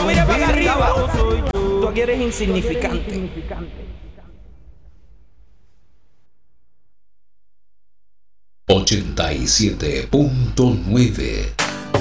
No mires para arriba. Tú aquí eres insignificante. 87.9